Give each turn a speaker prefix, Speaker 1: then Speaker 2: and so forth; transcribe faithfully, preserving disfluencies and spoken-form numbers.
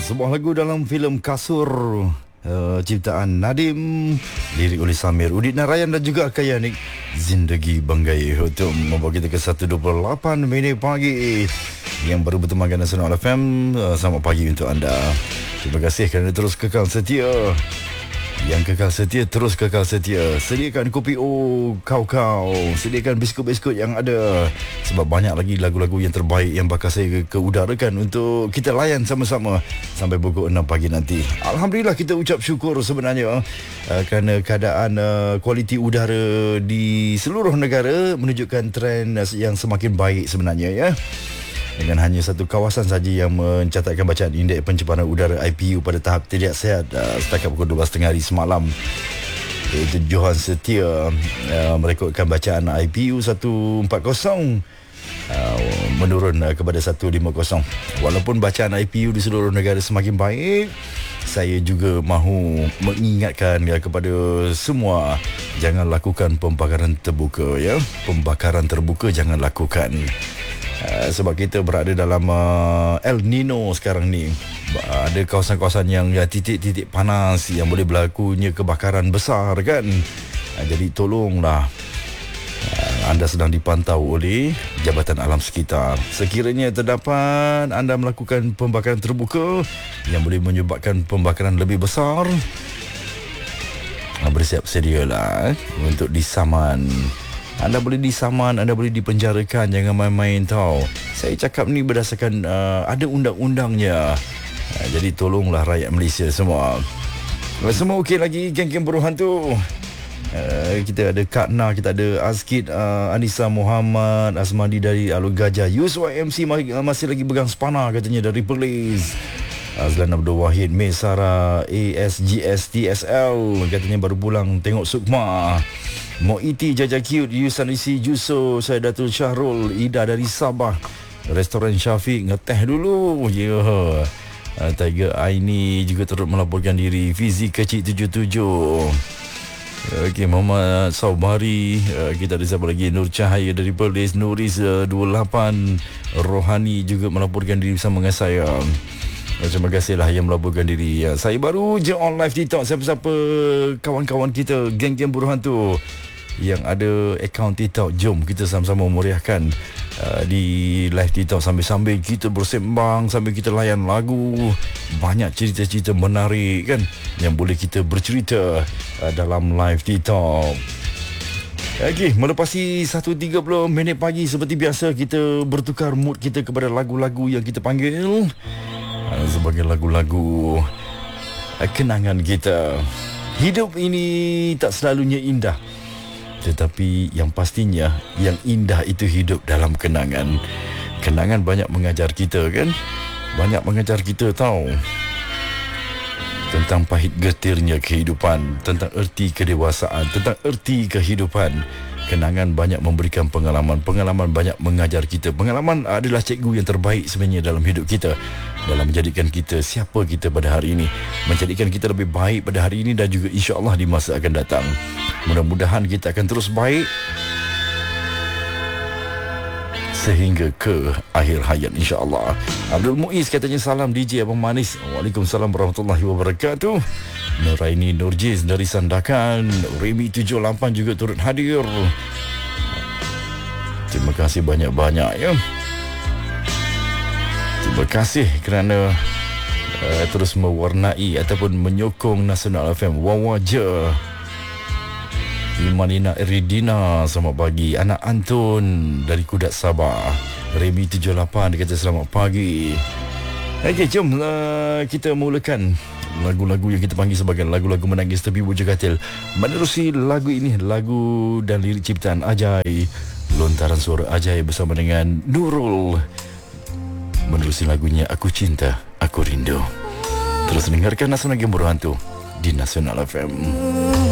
Speaker 1: Sebuah lagu dalam filem Kasur, uh, ciptaan Nadim, lirik oleh Samir, Udit Narayan dan juga Kayanik Zindagi Banggai, untuk membawa kita ke seratus dua puluh lapan minit pagi yang baru bertemankan Nasional F M. Uh, selamat pagi untuk anda. Terima kasih kerana terus kekal setia. Yang kekal setia, terus kekal setia. Sediakan kopi O kau-kau, sediakan biskut-biskut yang ada, sebab banyak lagi lagu-lagu yang terbaik yang bakal saya keudarakan untuk kita layan sama-sama sampai pukul enam pagi nanti. Alhamdulillah, kita ucap syukur sebenarnya uh, kerana keadaan uh, kualiti udara di seluruh negara menunjukkan trend uh, yang semakin baik sebenarnya, ya. Dengan hanya satu kawasan saja yang mencatatkan bacaan indeks pencemaran udara I P U pada tahap tidak sihat uh, setakat pukul dua belas tiga puluh hari semalam, iaitu Johan Setia uh, merekodkan bacaan I P U seratus empat puluh uh, menurun uh, kepada seratus lima puluh. Walaupun bacaan I P U di seluruh negara semakin baik, saya juga mahu mengingatkan ya, kepada semua, jangan lakukan pembakaran terbuka, ya. Pembakaran terbuka jangan lakukan. Uh, sebab kita berada dalam uh, El Nino sekarang ni. Uh, ada kawasan-kawasan yang ya, titik-titik panas yang boleh berlakunya kebakaran besar, kan. Uh, jadi tolonglah, uh, anda sedang dipantau oleh Jabatan Alam Sekitar. Sekiranya terdapat anda melakukan pembakaran terbuka yang boleh menyebabkan pembakaran lebih besar, uh, bersiap sedialah eh, untuk disaman. Anda boleh disaman, anda boleh dipenjarakan. Jangan main-main tau. Saya cakap ni berdasarkan uh, ada undang-undangnya. uh, Jadi tolonglah rakyat Malaysia semua. Semua okey lagi, geng-geng Buruhan tu. uh, Kita ada Kak Na, kita ada Azkid, uh, Anissa Muhammad, Asmadi dari Alur Gajah, Yus Y M C masih lagi pegang spana katanya dari Perlis. Azlan Abdul Wahid, May Sarah, A S G S T S L katanya baru pulang tengok Sukma. Moiti Jaja Cute, Yusan Isi Juso, saya Datul Syahrul, Ida dari Sabah, Restoran Syafiq ngeteh dulu. Ya yeah. uh, Tiger Aini juga turut melaporkan diri. Fizi Kecil tujuh tujuh. Okey, Muhammad Saubari, uh, kita ada siapa lagi? Nur Cahaya dari Perlis, Nuris uh, dua puluh lapan, Rohani juga melaporkan diri bersama dengan saya. Terima kasihlah yang melaporkan diri. Ya, saya baru je on live TikTok. Siapa-siapa kawan-kawan kita, geng-geng Buruhan tu yang ada akaun TikTok, jom kita sama-sama meriahkan uh, di live TikTok sambil-sambil kita bersembang, sambil kita layan lagu. Banyak cerita-cerita menarik, kan, yang boleh kita bercerita uh, dalam live TikTok. Okey, melepasi satu tiga puluh minit pagi, seperti biasa kita bertukar mood kita kepada lagu-lagu yang kita panggil sebagai lagu-lagu kenangan kita. Hidup ini tak selalunya indah, tetapi yang pastinya yang indah itu hidup dalam kenangan. Kenangan banyak mengajar kita, kan. Banyak mengajar kita tahu tentang pahit getirnya kehidupan, tentang erti kedewasaan, tentang erti kehidupan. Kenangan banyak memberikan pengalaman. Pengalaman banyak mengajar kita. Pengalaman adalah cikgu yang terbaik sebenarnya dalam hidup kita, dalam menjadikan kita siapa kita pada hari ini, menjadikan kita lebih baik pada hari ini dan juga insya-Allah di masa akan datang. Mudah-mudahan kita akan terus baik sehingga ke akhir hayat, insya-Allah. Abdul Muiz katanya salam D J Abang Manis. Waalaikumsalam warahmatullahi wabarakatuh. Nuraini Nurjiz dari Sandakan, Remy tujuh lapan juga turut hadir. Terima kasih banyak-banyak, ya. Terima kasih kerana uh, terus mewarnai ataupun menyokong Nasional F M. Wawaja Imanina Eridina, selamat pagi. Anak Antun dari Kudat Sabah, Remy tujuh lapan dia kata selamat pagi. Okey, jom uh, kita mulakan lagu-lagu yang kita panggil sebagai lagu-lagu menangis tepi wujud katil. Menerusi lagu ini, lagu dan lirik ciptaan Ajai, lontaran suara Ajai bersama dengan Nurul. Menerusi lagunya Aku Cinta, Aku Rindu. Terus dengarkan Nasional Game Buruhan tu di Nasional F M.